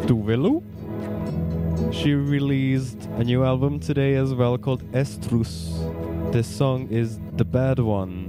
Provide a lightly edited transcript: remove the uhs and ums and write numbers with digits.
Tuvalu. She released a new album today as well called Estrus. The song is The Bad One.